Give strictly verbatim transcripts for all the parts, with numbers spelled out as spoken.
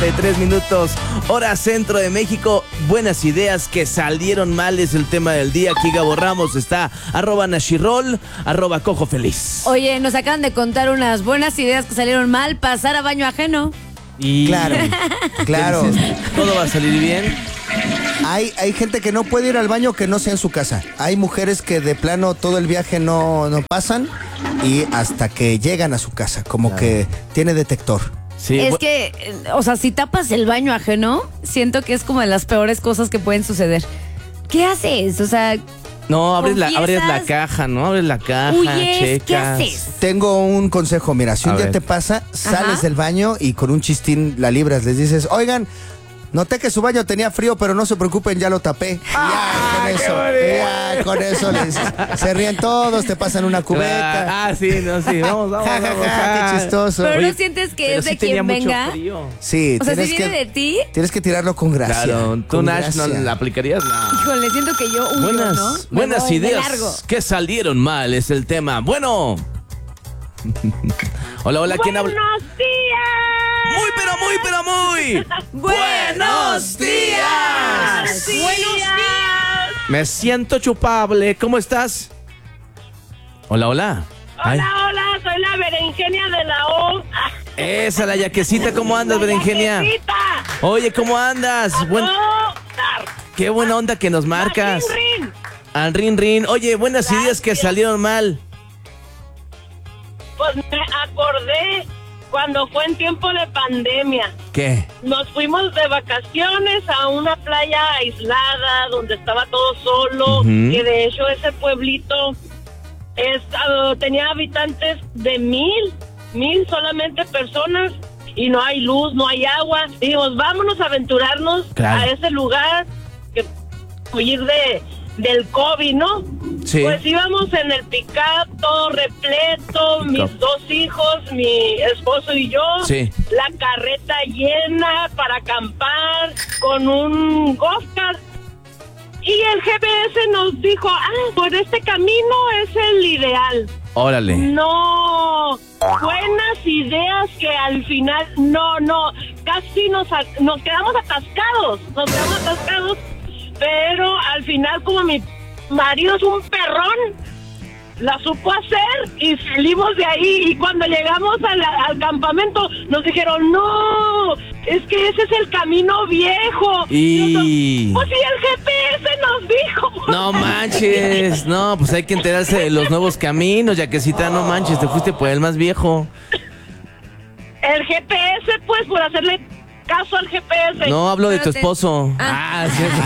cuarenta y tres minutos, hora centro de México. Buenas ideas que salieron mal es el tema del día. Aquí Gabo Ramos está, arroba Nashirol, arroba Cojo Feliz. Oye, nos acaban de contar unas buenas ideas que salieron mal, pasar a baño ajeno. Y Claro, claro. todo va a salir bien. Hay, hay gente que no puede ir al baño que no sea en su casa. Hay mujeres que de plano todo el viaje no, no pasan y hasta que llegan a su casa, como claro. que tiene detector. Sí, es que, o sea, si tapas el baño ajeno, siento que es como de las peores cosas que pueden suceder. ¿Qué haces? O sea... No, abres la, abres la caja, ¿no? Abres la caja, huyes, checas. ¿qué haces? Tengo un consejo, mira, si un a día ver. te pasa, sales Ajá. del baño y con un chistín la libras, les dices, oigan, noté que su baño tenía frío, pero no se preocupen, ya lo tapé. Ah, ya, con eso, ya, con eso les, se ríen todos, te pasan una cubeta. Ah, sí, no, sí, vamos, vamos, ja, vamos. Ja, ja, qué chistoso. Pero Oye, no sientes que es de sí quien venga. Frío. Sí, o sea, tienes si que, viene de ti. Tienes que tirarlo con gracia. Claro, tú, Nash, ¿no la aplicarías? No. Híjole, siento que yo huyo, buenas, ¿no? Buenas ideas que salieron mal es el tema. Bueno. Hola, hola, ¿quién habla? ¡Buenos días! Muy, pero muy, pero muy. ¡Buenos días! Sí. ¡Buenos días! Me siento chupable. ¿Cómo estás? Hola, hola. Hola, Ay. hola, soy la Berenjenia de la O. Esa, la yaquecita. ¿Cómo andas, la Berenjenia? Yaquecita. Oye, ¿cómo andas? Buen... Qué buena onda que nos marcas. Rin, rin. Al rin, rin. Oye, buenas Gracias. ideas que salieron mal. Pues me acordé cuando fue en tiempo de pandemia. ¿Qué? Nos fuimos de vacaciones a una playa aislada donde estaba todo solo. Uh-huh. Y de hecho ese pueblito es, uh, tenía habitantes de mil, mil solamente personas. Y no hay luz, no hay agua. Y dijimos, vámonos a aventurarnos claro. a ese lugar que huir de... del COVID, ¿no? Sí. Pues íbamos en el pick-up, todo repleto, pick-up. Mis dos hijos, mi esposo y yo. Sí. La carreta llena para acampar con un golf cart. Y el G P S nos dijo, ah, por este camino es el ideal. Órale. No, buenas ideas que al final, no, no, casi nos, nos quedamos atascados, nos quedamos atascados. Pero al final, como mi marido es un perrón, la supo hacer y salimos de ahí. Y cuando llegamos al, al campamento, nos dijeron, no, es que ese es el camino viejo. Y... y pues sí, el G P S nos dijo. No manches, no, pues hay que enterarse de los nuevos caminos, Yaquecita, no manches, te fuiste por el más viejo. El G P S, pues, por hacerle... caso al G P S. No, hablo de tu te... esposo. Ah, ah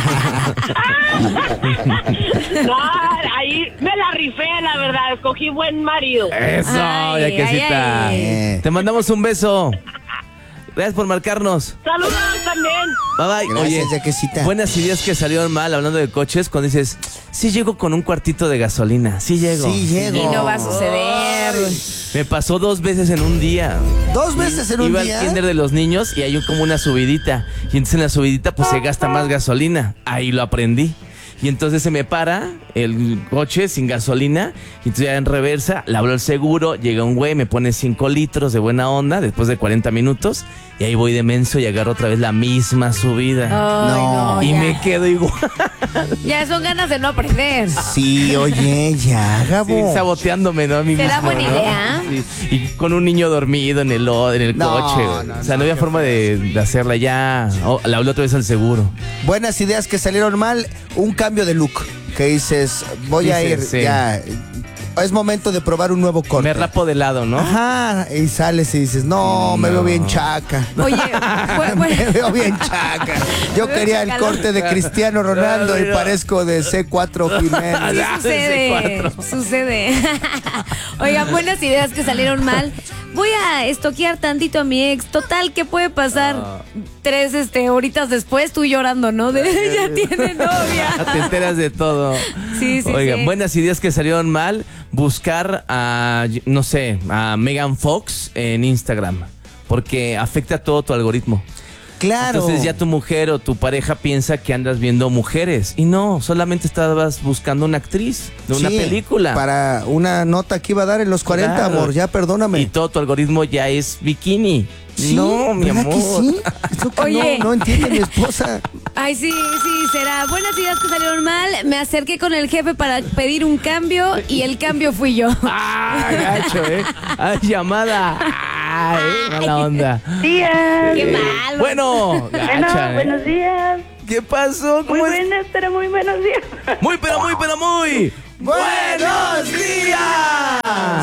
sí. No, ahí me la rifé, la verdad. Escogí buen marido. Eso, ay, Yaquecita. Ay, ay. Te mandamos un beso. Gracias por marcarnos. Saludos también. Bye bye. Gracias, Oye, Yaquecita. Buenas ideas que salieron mal hablando de coches cuando dices, sí llego con un cuartito de gasolina. Sí llego. Sí llego. Y no va a suceder. Ay, me pasó dos veces en un día. ¿Dos veces en un Iba día? Iba al kinder de los niños y hay como una subidita. Y entonces en la subidita pues se gasta más gasolina. Ahí lo aprendí. Y entonces se me para el coche sin gasolina. Y entonces ya en reversa, le hablo al seguro. Llega un güey, me pone cinco litros de buena onda después de cuarenta minutos. Y ahí voy de menso y agarro otra vez la misma subida. Ay, no, no, y ya. me quedo igual. Ya son ganas de no aprender. Sí, oye, ya, Gabo. Sí, saboteándome, ¿no? A mí ¿Será mismo, buena ¿no? idea? Sí. Y con un niño dormido en el, en el no, coche. No, o sea, no, no había forma de, de hacerla ya. Oh, la hablé otra vez al seguro. Buenas ideas que salieron mal. Un cambio de look. Que dices, voy Dices, a ir sí. ya. Es momento de probar un nuevo corte. Me rapo de lado, ¿no? Ajá, y sales y dices, no, no. me veo bien chaca. Oye, fue, fue. me veo bien chaca. Yo quería el corte de Cristiano Ronaldo no, no, no. y parezco de C cuatro Jiménez. Sí, sucede, sucede. Oigan, buenas ideas que salieron mal. Voy a estoquear tantito a mi ex. Total, ¿qué puede pasar? Oh. Tres este, horitas después, tú llorando, ¿no? De ella tiene novia. Te enteras de todo. Sí, sí, Oigan, sí. buenas ideas que salieron mal. Buscar a, no sé, a Megan Fox en Instagram. Porque afecta todo tu algoritmo. Claro. Entonces ya tu mujer o tu pareja piensa que andas viendo mujeres. Y no, solamente estabas buscando una actriz de una Sí, película. Para una nota que iba a dar en los cuarenta, Claro. amor, ya perdóname. Y todo tu algoritmo ya es bikini. Sí, no, mi ¿verdad amor. que sí? Eso que Oye. No, no entiende mi esposa. Ay, sí, sí, será. Buenas ideas que salieron mal. Me acerqué con el jefe para pedir un cambio y el cambio fui yo. Ah, gacho, ¿eh? Ay, llamada. Ay, mala onda. días. Qué malo. Bueno, Bueno, gacha, ¿eh? buenos días. ¿Qué pasó? Muy ¿Cómo es? buenas, pero muy buenos días. Muy, pero muy, pero muy. ¡Buenos días!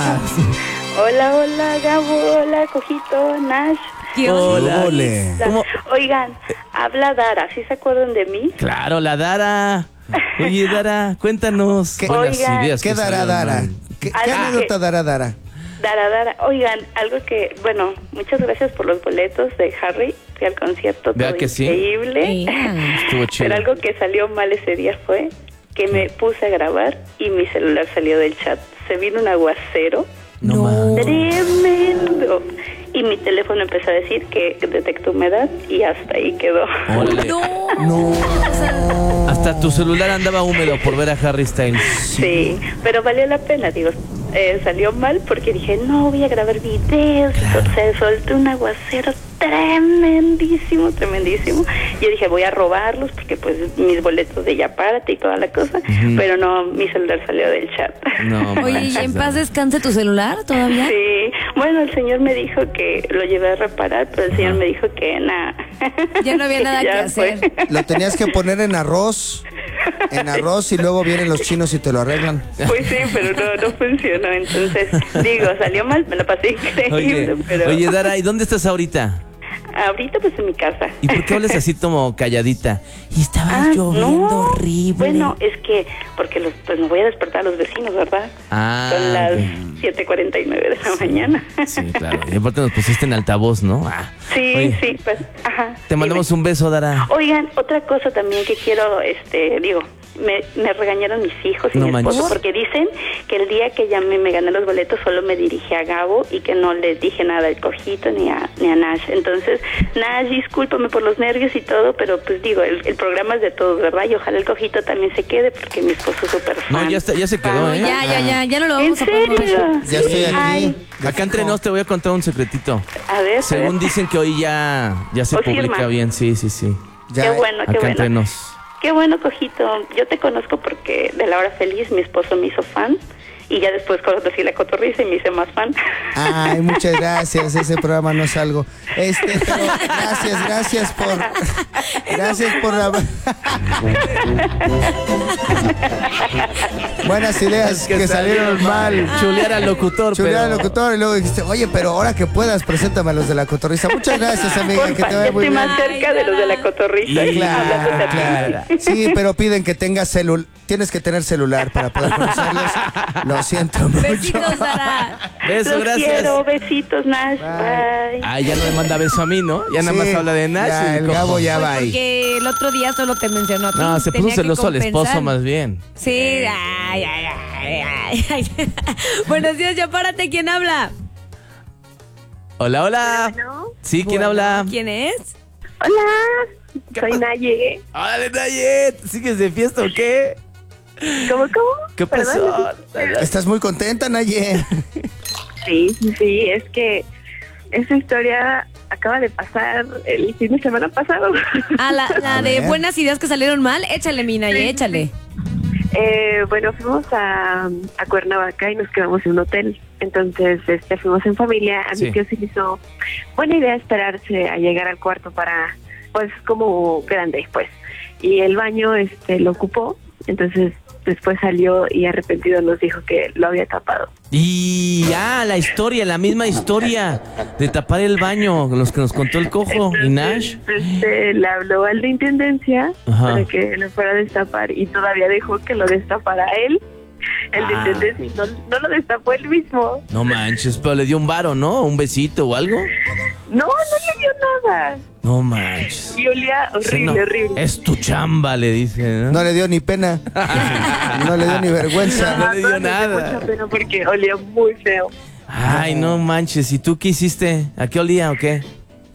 Hola, hola, Gabo, hola, Cojito, Nash. ¿Qué onda? Hola. Ole. ¿Cómo? Oigan, habla Dara, ¿sí se acuerdan de mí? Claro, la Dara. Oye, Dara, cuéntanos. ¿Qué- Buenas Oigan. ideas. ¿Qué que dará salieron Dara? mal. ¿Qué, qué Algo anécdota que- dará Dara? Dara, Dara. Oigan, algo que, bueno, muchas gracias por los boletos de Harry. Fui al concierto, ¿Verdad todo que sí? increíble. Ea. Estuvo chido. Pero algo que salió mal ese día fue que me puse a grabar y mi celular salió del chat. Se vino un aguacero. No, No. mames. Tremendo. Y mi teléfono empezó a decir que detectó humedad y hasta ahí quedó. Órale. No. No. Hasta tu celular andaba húmedo por ver a Harry Styles. Sí, pero valió la pena, digo. Eh, salió mal porque dije, no, voy a grabar videos. Se soltó un aguacero tremendísimo, tremendísimo. Yo dije, voy a robarlos porque pues mis boletos de ya párate y toda la cosa. Pero no, mi celular salió del chat. No, Oye, ¿y manches, en Dara. paz descanse tu celular todavía? Sí, bueno, el señor me dijo que lo llevé a reparar, pero el señor me dijo que nada. Ya no había nada que hacer. Lo tenías que poner en arroz. En arroz y luego vienen los chinos y te lo arreglan. Pues sí, pero no, no funcionó. Entonces, digo, salió mal, me la pasé increíble, Oye, pero oye, Dara, ¿y dónde estás ahorita? ahorita pues en mi casa. ¿Y por qué hablas así como calladita? Y estaba Ah, lloviendo no. horrible. Bueno, es que, porque los, pues me voy a despertar a los vecinos, ¿verdad? Ah, Son las ok. siete cuarenta y nueve de la mañana. Sí, claro. Y aparte nos pusiste en altavoz, ¿no? Ah. Sí, Oye, sí, pues, ajá. Te mandamos un beso, Dara. Oigan, otra cosa también que quiero, este, digo, me, me regañaron mis hijos y No mi esposo manches. porque dicen que el día que llamé me gané los boletos solo me dirigí a Gabo y que no les dije nada al Cojito ni a, ni a Nash. Entonces, Nash, discúlpame por los nervios y todo, pero pues digo, el, el programa es de todos, ¿verdad? Y ojalá el Cojito también se quede porque mi esposo es súper fan. No, ya, está, ya se quedó, No, ¿eh? ya, ya, ya, ya no lo ¿En vamos a poder mover. serio? Ya estoy aquí. Ay, Acá entre nos te voy a contar un secretito. a ver, a Según ver. dicen que hoy ya, ya se O publica firma. bien, sí, sí, sí. Ya, Qué bueno, qué Acá bueno. entre nos. Qué bueno, Cojito. Yo te conozco porque de La Hora Feliz mi esposo me hizo fan y ya después conocí La Cotorrisa y me hice más fan. Ay, muchas gracias. Ese programa no es algo. Este, pero gracias, gracias por. Gracias por la. Buenas ideas que, salieron mal. Chulear al locutor, Chulear al pero... locutor y luego dijiste, oye, pero ahora que puedas, preséntame a los de la cotorriza. Muchas gracias, amiga, que Porfa, te ya vaya muy estoy bien. más cerca de los de La Cotorrisa. Y- hablándote a ti. Claro. Sí, pero piden que tengas celular. Tienes que tener celular para poder conocerlos. Lo siento mucho. Besitos, Dara. Beso, Los gracias. quiero, besitos, Nash. Bye. Ah, ya no me manda beso a mí, ¿no? Ya nada más Sí, habla de Nash. ya, y el cojo. Gabo ya Pues va ahí. porque el otro día solo te mencionó a ti. No, se puso tenía que celoso al esposo compensar. más bien. Sí, ay, ay, ay, ay, ay. Buenos días, ya párate, ¿quién habla? Hola, hola. Bueno. Sí, ¿quién habla? ¿Quién es? Hola, soy Naye. Órale, Nayet. ¿Sigues de fiesta o qué? ¿Cómo, cómo? ¿Qué pasó? Estás muy contenta, Naye. Sí, sí, sí, es que esa historia acaba de pasar el fin de semana pasado. Ah, la, la A de ver. buenas ideas que salieron mal. Échale, Mina, y échale. Eh, bueno, fuimos a, a Cuernavaca y nos quedamos en un hotel. Entonces, este, fuimos en familia. A Sí. mi tío se le hizo buena idea esperarse a llegar al cuarto para, pues, como grande, pues. Y el baño, este, lo ocupó. Entonces, después salió y arrepentido nos dijo que lo había tapado. Y ah, la historia, la misma historia de tapar el baño, los que nos contó el cojo y Nash. Este, le habló al de intendencia Ajá. para que lo fuera a destapar y todavía dejó que lo destapara él. El de Ah. intendencia y no, no lo destapó él mismo. No manches, pero le dio un varo, ¿no? Un besito o algo. No, no le dio nada. No manches. Y olía horrible, No, horrible. es tu chamba, le dice, ¿no? No le dio ni pena. No le dio ni vergüenza. no le dio me dio nada. mucha pena porque olía muy feo. Ay, no manches. ¿Y tú qué hiciste? ¿A qué olía o qué?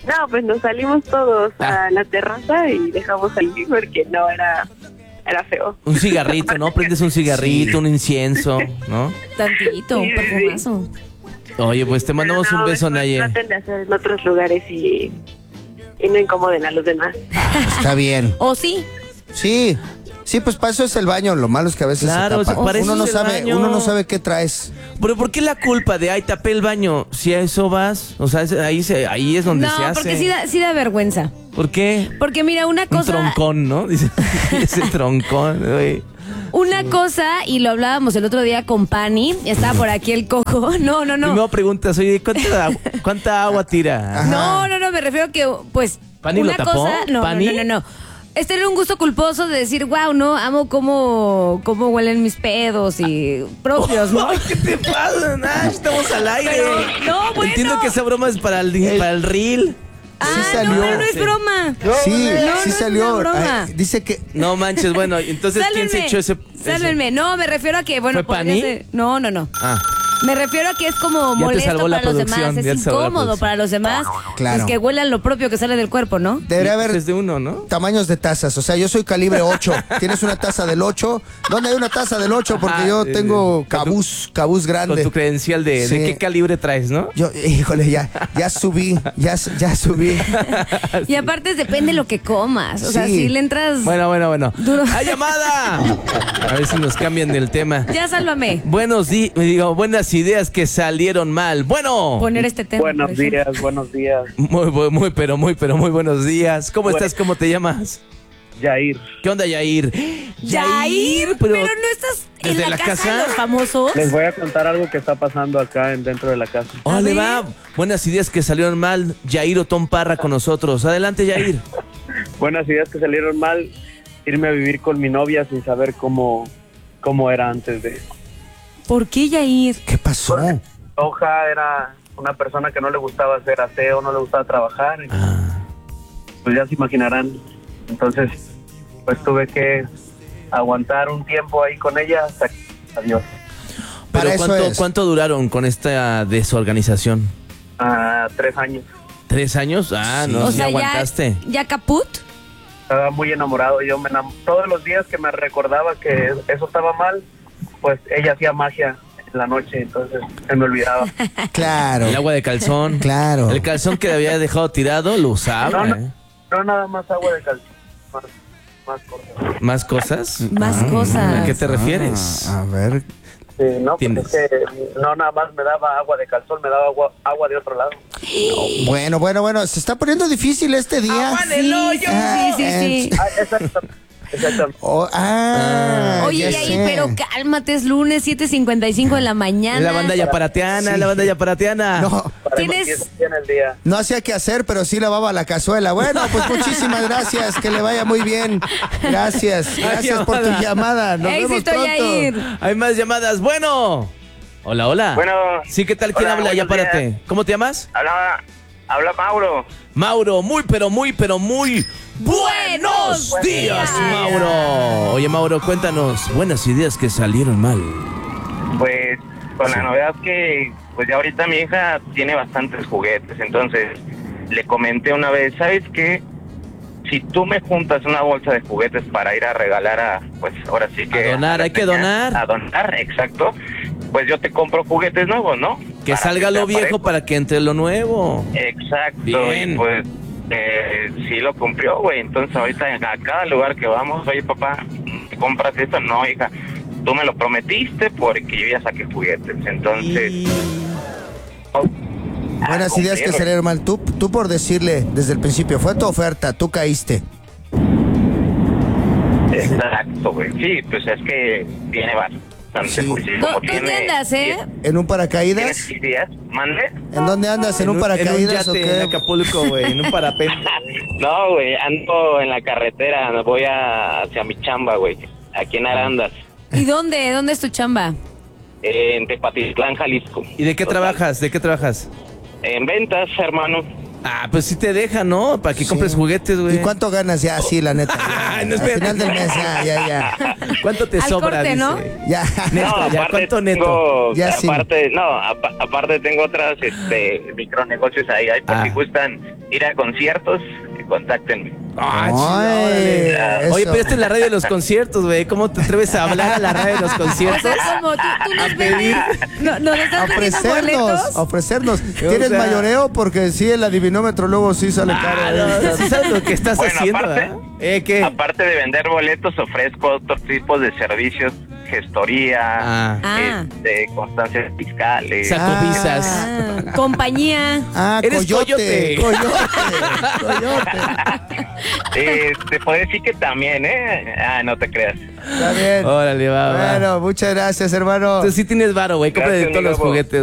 No, pues nos salimos todos Ah. a la terraza y dejamos ahí porque no era, era feo. Un cigarrito, ¿no? Prendes un cigarrito, Sí. un incienso, ¿no? Tantito, un Sí, sí, sí. perfumazo. Oye, pues te mandamos No, un beso, después Naye. traten de hacer en otros lugares y, y no incomoden a los demás. Está bien. ¿O sí? Sí. Sí, pues para eso es el baño. Lo malo es que a veces Claro, se tapa. se parece Uno no el sabe, baño. uno no sabe qué traes. Pero ¿por qué la culpa de ay, tapé el baño? Si a eso vas, o sea, es- ahí, se, ahí es donde No, se hace. porque sí da, sí da vergüenza. ¿Por qué? Porque mira, una Un cosa... troncón, ¿no? Dice, ese troncón, güey. Una cosa, y lo hablábamos el otro día con Pani, estaba por aquí el cojo. No, no, no. Primero preguntas, oye, ¿cuánta, agua- cuánta agua tira? No, no, no, me refiero que, pues, ¿Pani lo una tapó? cosa... No, ¿Pani? no, no, no, no. Es tener un gusto culposo de decir, wow, no, amo cómo, cómo huelen mis pedos y propios, ¿no? Ay, ¿qué te pasa, Nash? Estamos al aire. Pero, no, bueno. Entiendo que esa broma es para el, para el reel. Ah, Sí no, salió. no, no es broma. Sí, no, sí no es salió. una broma. Ay, dice que No manches, bueno, entonces, ¿quién se Sálvenme, echó ese...? sálvenme. No, me refiero a que, bueno, ¿Fue podría Pani? ser- No, no, no. Ah, Me refiero a que es como Ya te molesto salvó la para los producción, demás, ya es te salvó la incómodo producción. para los demás, Claro. pues que huelan lo propio que sale del cuerpo, ¿no? debería haber es de uno, ¿no? tamaños de tazas. O sea, yo soy calibre ocho. Tienes una taza del ocho. ¿Dónde hay una taza del ocho? Porque Ajá, yo eh, tengo con tu- cabuz, cabuz Con grande. tu credencial de, Sí. de qué calibre traes, ¿no? Yo, híjole, ya, ya subí, ya, ya subí. Y aparte depende de lo que comas, o sea, Sí. si le entras... Bueno, bueno, bueno. Duro. ¡Hay llamada! A ver si nos cambian del tema. Ya sálvame. Buenos días, digo, buenas ideas que salieron mal. Bueno. Poner este tema. por Buenos ejemplo. días, buenos días. Muy, muy, muy, pero muy, pero muy buenos días. ¿Cómo Bueno. estás? ¿Cómo te llamas? Yair, ¿Qué onda, Yair? Yair, pero, no estás en ¿desde la, la casa, casa? de los famosos. les voy a contar algo que está pasando acá en, dentro de la casa. Órale, ver. va. Buenas ideas que salieron mal. Yair Otón Parra con nosotros. Adelante, Yair. Buenas ideas que salieron mal, irme a vivir con mi novia sin saber cómo, cómo era antes de... ¿Por qué Yair? ¿Qué pasó? Hoja era una persona que no le gustaba hacer aseo, no le gustaba trabajar, y Ah, pues ya se imaginarán. Entonces, pues tuve que aguantar un tiempo ahí con ella hasta que... Adiós. pero Para eso ¿cuánto, es. ¿cuánto duraron con esta desorganización? Ah, tres años. ¿Tres años? Ah, no, o sí sea, ya, aguantaste. ya caput. Estaba muy enamorado. Yo me enam- todos los días que me recordaba que eso estaba mal, pues ella hacía magia en la noche, entonces se me olvidaba. Claro. El agua de calzón. Claro. El calzón que había dejado tirado lo usaba. No, ¿eh? no, no nada más agua de calcio, más, más cosas. ¿Más cosas? Más ¿A cosas. qué te refieres? Ah, a ver. Sí, no, pues Tienes. es que no nada más me daba agua de calzón, me daba agua, agua de otro lado. Bueno, bueno, bueno. Se está poniendo difícil este día. Sí, sí, sí, sí. Ah, exacto, exacto. Oh, ah, Oye, ya Yair, sé. pero cálmate, es lunes, siete cincuenta y cinco de la mañana. La banda yaparateana, Sí. la banda yaparateana. No, Para que ¿Tienes- empiece bien el día. no hacía qué hacer, pero sí lavaba la cazuela. Bueno, pues muchísimas gracias. Que le vaya muy bien. Gracias. Gracias por tu llamada. Nos vemos Éxito, pronto. Yair. Hay más llamadas. Bueno. Hola, hola. Bueno. Sí, ¿qué tal? ¿Quién Hola, habla? Ya buenos párate. días. ¿Cómo te llamas? Habla, habla Mauro. Mauro, muy, pero muy, pero muy buenos Buenos días, días. Mauro. Oye, Mauro, cuéntanos buenas ideas que salieron mal. Pues con la novedad que pues ya ahorita mi hija tiene bastantes juguetes, entonces le comenté una vez, ¿sabes qué? Si tú me juntas una bolsa de juguetes para ir a regalar a, pues ahora sí que... A donar, las hay que niñas, donar. A donar, exacto. Pues yo te compro juguetes nuevos, ¿no? Que Para salga lo sea viejo parejo. para que entre lo nuevo. Exacto, Bien. y pues eh, sí lo cumplió, güey. Entonces ahorita a cada lugar que vamos, oye papá, cómprate esto. No, hija, tú me lo prometiste porque yo ya saqué juguetes. Entonces... Y- oh, Buenas a ideas que cumplirlo. salieron mal. Tú, tú por decirle desde el principio, fue tu oferta, tú caíste. Exacto, güey. Sí, pues es que tiene bastante. Sí. pues, sí, ¿Dó- como ¿Dónde tiene- andas, eh? ¿En un ¿Tienes paracaídas? ideas? ¿Mande? ¿En dónde andas? ¿En un paracaídas o yate en qué? Acapulco, güey, en un parapente. No, güey, ando en la carretera, voy a, hacia mi chamba, güey, aquí en Arandas, ¿Y dónde? ¿Dónde es tu chamba? en Tepatitlán, Jalisco. ¿Y de qué Total. trabajas? ¿De qué trabajas? En ventas, hermano. Ah, pues sí te deja, ¿no? Para que Sí. compres juguetes, güey. ¿Y cuánto ganas ya? Sí, la neta. Ay, no, Al espérate. final del mes, ya, ya, ya. ¿Cuánto te Al sobra? corte, ¿no? dice? Ya. Neto, No, ya, aparte ¿cuánto neto? tengo, Ya sí. aparte, no, apa- aparte tengo otras este, micronegocios ahí, ahí por Ah. si gustan ir a conciertos, contáctenme. Ay, Ay, órale. eso. Oye, pero esta es la radio de los conciertos, güey. ¿Cómo te atreves a hablar a la radio de los O conciertos? sea, como tú, tú nos A pedir. vendes- no, nos estás vendiendo Ofrecernos, boletos. ofrecernos. ¿Tienes sea- mayoreo? Porque sí, el adivinómetro luego sí sale caro. Ah, ¿eh? no, ¿sí sabes lo que estás Bueno, haciendo? aparte- ¿verdad? ¿Eh, qué? Aparte de vender boletos, ofrezco otros tipos de servicios, gestoría, Ah. Ah. este, constancias fiscales. Sacovisas. Ah, compañía. Ah, Eres coyote. coyote. Coyote. Coyote. Eh, te puedo decir que también, ¿eh? Ah, no te creas. Está bien. Órale, va, va. Bueno, muchas gracias, hermano. Tú sí tienes varo, güey. Cómprale Gracias, todos mi los Gabo. juguetes.